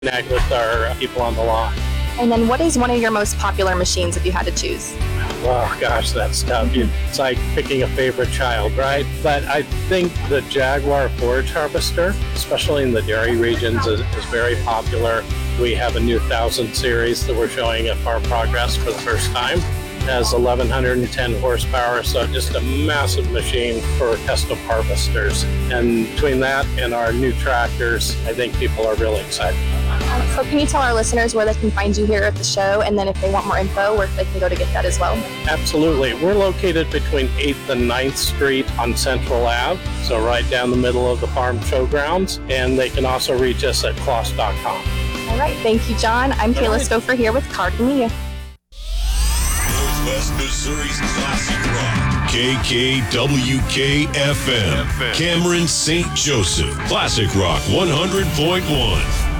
connect with our people on the lawn. And then what is one of your most popular machines if you had to choose? Oh gosh, that's tough. It's like picking a favorite child, right? But I think the Jaguar forage harvester, especially in the dairy regions, is very popular. We have a new 1000 series that we're showing at Farm Progress for the first time. It has 1110 horsepower, so just a massive machine for custom harvesters. And between that and our new tractors, I think people are really excited. So can you tell our listeners where they can find you here at the show, and then if they want more info, where they can go to get that as well? Absolutely. We're located between 8th and 9th Street on Central Ave, so right down the middle of the farm showgrounds, and they can also reach us at Kloss.com. All right. Thank you, John. I'm Kayla Stouffer here with Cardinal Media. Northwest Missouri's classic rock. KKWK-FM. Cameron St. Joseph. Classic Rock 100.1.